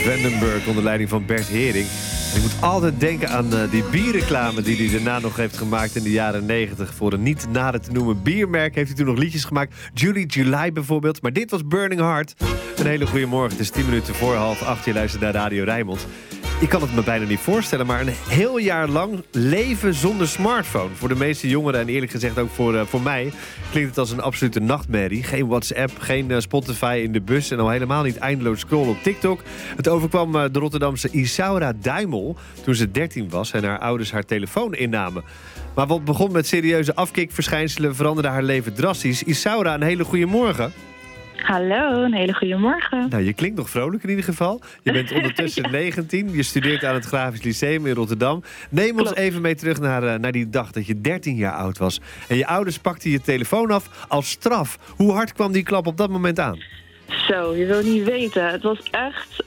Vandenberg onder leiding van Bert Hering. En ik moet altijd denken aan die bierreclame die hij daarna nog heeft gemaakt in de jaren 90. Voor een niet nader te noemen biermerk heeft hij toen nog liedjes gemaakt. July bijvoorbeeld. Maar dit was Burning Heart. Een hele goede morgen. Het is 10 minuten voor 7:30. Je luistert naar Radio Rijnmond. Ik kan het me bijna niet voorstellen, maar een heel jaar lang leven zonder smartphone. Voor de meeste jongeren en eerlijk gezegd ook voor mij klinkt het als een absolute nachtmerrie. Geen WhatsApp, geen Spotify in de bus en al helemaal niet eindeloos scrollen op TikTok. Het overkwam de Rotterdamse Isaura Duimel toen ze 13 was en haar ouders haar telefoon innamen. Maar wat begon met serieuze afkikverschijnselen veranderde haar leven drastisch. Isaura, een hele goede morgen. Hallo, een hele goede morgen. Nou, je klinkt nog vrolijk in ieder geval. Je bent ondertussen 19. Je studeert aan het Grafisch Lyceum in Rotterdam. Neem ons even mee terug naar die dag dat je 13 jaar oud was. En je ouders pakten je telefoon af als straf. Hoe hard kwam die klap op dat moment aan? Zo, je wil niet weten. Het was echt,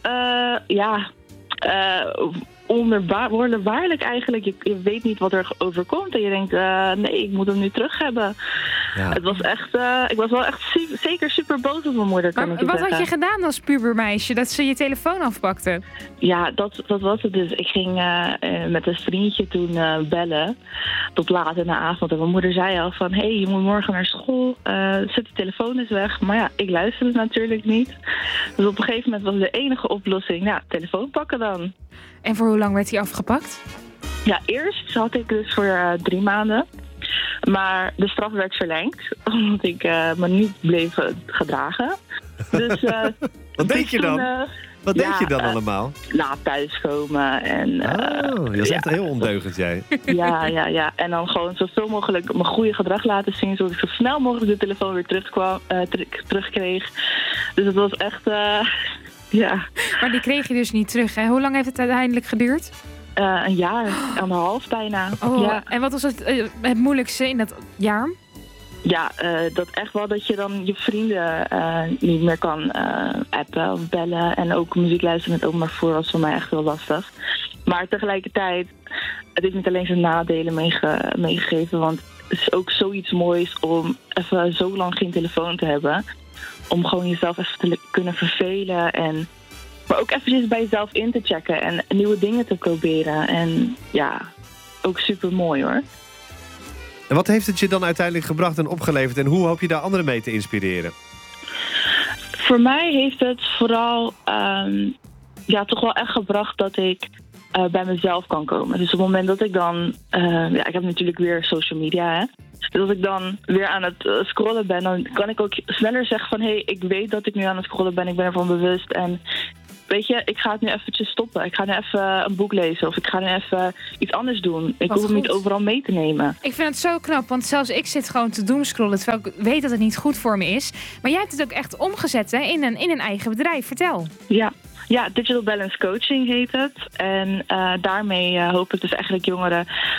wonderbaarlijk eigenlijk. Je weet niet wat er overkomt en je denkt, nee, ik moet hem nu terug hebben. Ja. Het was echt, ik was wel echt zeker super boos op mijn moeder, kan ik je zeggen. Wat had je gedaan als pubermeisje, dat ze je telefoon afpakte? Ja, dat was het dus. Ik ging met een vriendje toen bellen, tot laat in de avond. En mijn moeder zei al van, hey, je moet morgen naar school, zet de telefoon eens weg. Maar ja, ik luisterde natuurlijk niet. Dus op een gegeven moment was de enige oplossing, telefoon pakken dan. En voor hoe lang werd hij afgepakt? Ja, eerst zat ik dus voor 3 maanden. Maar de straf werd verlengd, omdat ik me niet bleef gedragen. Dus, wat deed je dan? Wat deed je dan allemaal? Laat thuiskomen. En, je was echt heel ondeugend, jij. Ja. En dan gewoon zoveel mogelijk mijn goede gedrag laten zien, zodat ik zo snel mogelijk de telefoon weer terugkreeg. Dus het was echt, ja. Maar die kreeg je dus niet terug, hè? Hoe lang heeft het uiteindelijk geduurd? Een jaar, 1,5 bijna. Oh, ja. En wat was het moeilijkste in dat jaar? Ja, dat echt wel dat je dan je vrienden niet meer kan appen of bellen. En ook muziek luisteren met openbaar vervoer was voor mij echt heel lastig. Maar tegelijkertijd, het is niet alleen zijn nadelen meegegeven. Want het is ook zoiets moois om even zo lang geen telefoon te hebben. Om gewoon jezelf even te kunnen vervelen en... Maar ook eventjes bij jezelf in te checken en nieuwe dingen te proberen. En ja, ook super mooi hoor. En wat heeft het je dan uiteindelijk gebracht en opgeleverd? En hoe hoop je daar anderen mee te inspireren? Voor mij heeft het vooral toch wel echt gebracht dat ik bij mezelf kan komen. Dus op het moment dat ik dan... ik heb natuurlijk weer social media, hè. Dus als ik dan weer aan het scrollen ben, dan kan ik ook sneller zeggen van... hey, ik weet dat ik nu aan het scrollen ben, ik ben ervan bewust en... Weet je, ik ga het nu eventjes stoppen. Ik ga nu even een boek lezen of ik ga nu even iets anders doen. Ik hoef hem niet overal mee te nemen. Ik vind het zo knap, want zelfs ik zit gewoon te doomscrollen terwijl ik weet dat het niet goed voor me is. Maar jij hebt het ook echt omgezet, hè, in een eigen bedrijf. Vertel. Ja, Digital Balance Coaching heet het. En daarmee hoop ik dus eigenlijk jongeren